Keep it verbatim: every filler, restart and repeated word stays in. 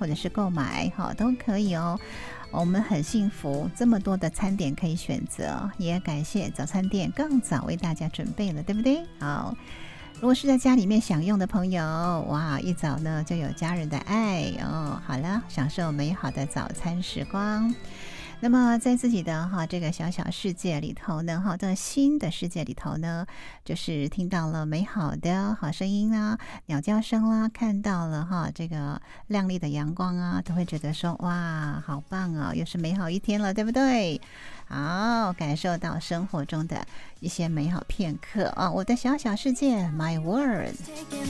或者是购买，好，都可以哦。我们很幸福，这么多的餐点可以选择，也感谢早餐店更早为大家准备了，对不对？好，如果是在家里面享用的朋友，哇，一早呢就有家人的爱哦。好了，享受美好的早餐时光。那么在自己的哈这个小小世界里头呢，哈，这新的世界里头呢，就是听到了美好的好声音啊，鸟叫声啦，看到了哈这个亮丽的阳光啊，都会觉得说哇，好棒啊，又是美好一天了，对不对？好，感受到生活中的一些美好片刻啊，我的小小世界 ，My World。